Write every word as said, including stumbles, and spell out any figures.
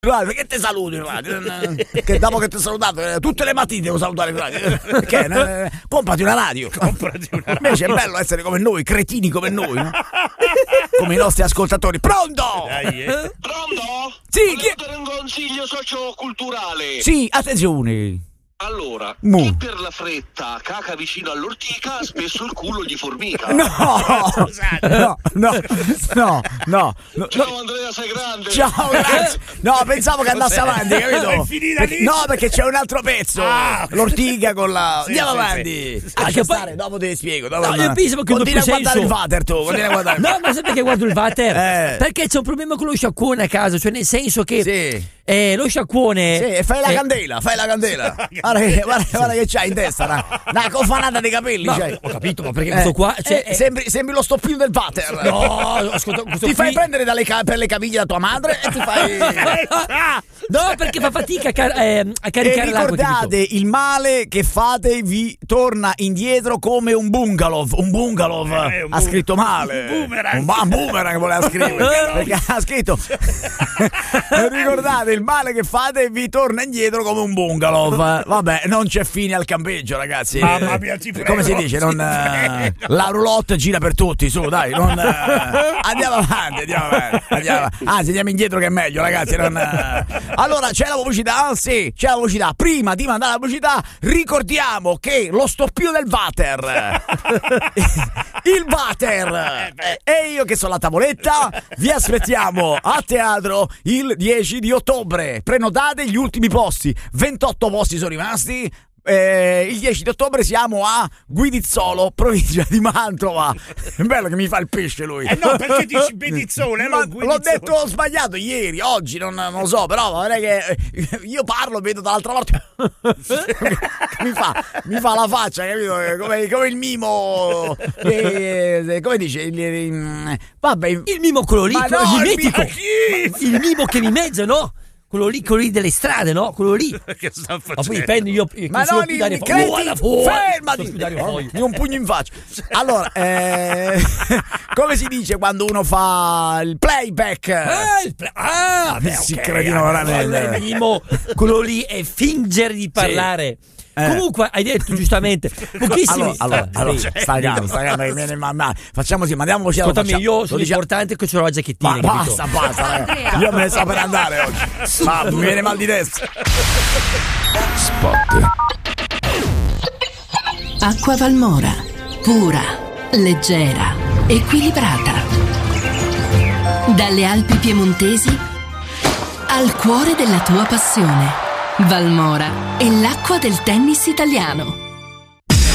Perché ti saluto in radio? Che dopo che ti ho salutato tutte le mattine devo salutare in radio. Perché? Comprati una radio. Comprati una radio. Invece è bello essere come noi, cretini come noi, no? Come i nostri ascoltatori. Pronto? Dai, eh. Pronto? Sì, Volevo chi... dare un consiglio socioculturale. Sì, attenzione. Allora, Mu. chi per la fretta caca vicino all'ortica, spesso il culo gli formica. No, no, no, no, no, no. Ciao Andrea, sei grande. Ciao, grazie. No, pensavo che andasse avanti, capito? È finita Perché- lì. no, perché c'è un altro pezzo. Ah, L'ortiga con la. Sì, Andiamo sì, avanti. sì. Lascia che poi- stare, dopo te spiego. Dopo No, io penso che continua a dopo guardare il senso- water tu, continua a guardare. No, ma sai perché guardo il water? Eh. Perché c'è un problema con lo sciacquone a casa, cioè nel senso che Sì. eh, lo sciacquone. Sì, e fai la eh, candela, fai la candela. Guarda che, guarda, guarda che c'hai in testa, una, una cofanata dei capelli. no, c'hai. ho capito, ma perché questo qua. Cioè, eh, sembri, sembri lo stoppino del water. No, ascolta, questo Ti fai qui- prendere dalle ca- per le caviglie da tua madre e ti fai. No, perché fa fatica a, car- eh, a E caricare l'acqua. ricordate, il male che fate vi torna indietro come un bungalow. Un bungalow Eh, un ha bu- scritto male. un boomerang. Un, ba- un boomerang voleva scrivere. Perché ha scritto. Ricordate, il male che fate vi torna indietro come un bungalow. Vabbè, non c'è fine al campeggio, ragazzi. Mamma mia, ti prego, Come si dice? Non, ti eh, prego. la roulotte gira per tutti, su, dai. Non, eh, andiamo avanti, andiamo avanti. Andiamo avanti. Anzi, andiamo indietro che è meglio, ragazzi. Non, eh. Allora, c'è la pubblicità? Sì, c'è la pubblicità. Prima di mandare la pubblicità, ricordiamo che lo stoppino del water, il water e io che sono la tavoletta, vi aspettiamo a teatro il dieci di ottobre. Prenotate gli ultimi posti, ventotto posti sono rimasti. Eh, il dieci di ottobre siamo a Guidizzolo, provincia di Mantova. È bello che mi fa il pesce lui. Eh no, perché dici Bedizzone, Ma non l'ho Guidizzone. detto ho sbagliato ieri, oggi non, non lo so, però non è che io parlo e vedo dall'altra parte mi fa, mi fa la faccia, capito? Come, come il mimo, eh, come dice il, il- vabbè, Il mimo quello lì, Ma quello no, il mimetico. mimo- Ma il mimo che mimeggia, no? Quello lì, quello lì delle strade, no? Quello lì. Che sta Ma facendo? poi dipende io. io ma so no, più li, dare li fuoco. credi, Guarda fuori. fermati, So più dare fuoco. di un pugno in faccia. Allora, eh, come si dice quando uno fa il playback? Ah, il pla- ah, beh, Sì, ok, cretino, allora, veramente. il mimo, quello lì è fingere di parlare. Eh. Comunque hai detto giustamente pochissimi. Allora, allora, Ah, allora sì. stai calmo, stai calmo, che viene ma- ma- facciamo sì, mandiamo voce. Ascoltami, io lo sono diciamo- importante che c'ho la giacchettina. Ma capito? basta, basta, ragazzi. Io me ne sto per andare oggi. Ma mi viene mal di testa. Spot. Acqua Valmora, pura, leggera, equilibrata. Dalle Alpi piemontesi al cuore della tua passione. Valmora è l'acqua del tennis italiano.